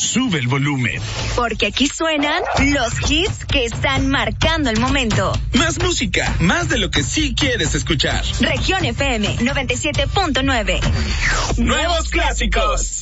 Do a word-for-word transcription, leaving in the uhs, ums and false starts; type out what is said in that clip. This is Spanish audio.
sube el volumen. Porque aquí suenan los hits que están marcando el momento. Más música, más de lo que sí quieres escuchar. Región F M noventa y siete punto nueve. Nuevos clásicos.